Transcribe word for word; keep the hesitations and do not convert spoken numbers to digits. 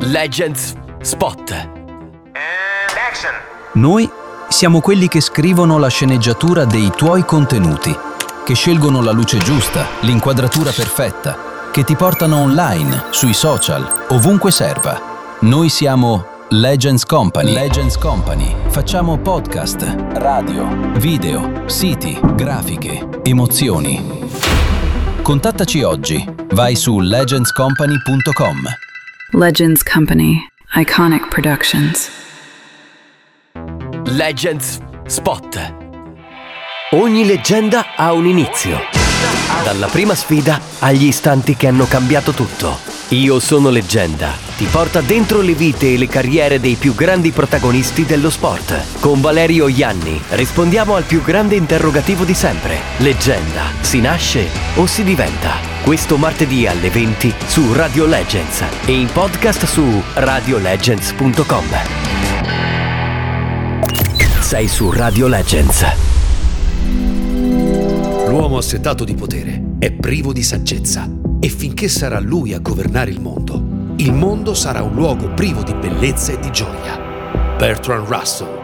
Legends Spot. And action. Noi siamo quelli che scrivono la sceneggiatura dei tuoi contenuti, che scelgono la luce giusta, l'inquadratura perfetta, che ti portano online, sui social, ovunque serva. Noi siamo Legends Company. Legends Company. Facciamo podcast, radio, video, siti, grafiche, emozioni. Contattaci oggi. Vai su legends company punto com. Legends Company. Iconic Productions. Legends Spot. Ogni leggenda ha un inizio. Dalla prima sfida agli istanti che hanno cambiato tutto. Io sono leggenda. Ti porta dentro le vite e le carriere dei più grandi protagonisti dello sport. Con Valerio Ianni rispondiamo al più grande interrogativo di sempre. Leggenda, si nasce o si diventa? Questo martedì alle venti su Radio Legends e in podcast su radio legends punto com. Sei su Radio Legends. L'uomo assetato di potere è privo di saggezza e finché sarà lui a governare il mondo, il mondo sarà un luogo privo di bellezza e di gioia. Bertrand Russell.